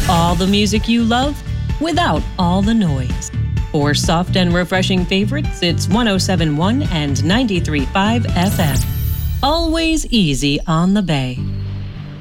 All the music you love without all the noise. For soft and refreshing favorites, it's 107.1 and 93.5 FM. Always easy on the Bay.